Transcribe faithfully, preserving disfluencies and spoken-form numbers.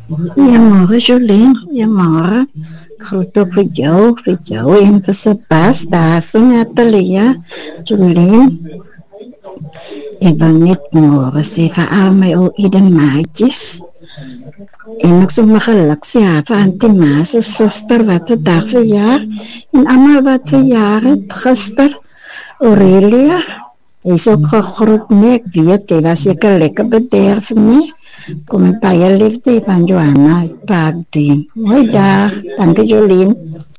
Goeiemôre Jolien, goeiemôre. Groet ook vir jou, vir jou en vir Sebas, daar so Natalia, Jolien. Ek wil net môre sê vir al my ou Eden maatjies. En ek sou my geluk sê vir Auntie Ma se suster wat vandag verjaar en almal wat verjaar het gister. Aurelia, hy is ook gegroet nie, ek weet, hy was seker lekker bederf nie. Kom met baie liefde van Johanna, Pagdi. Mooi dag, dankie Jolien.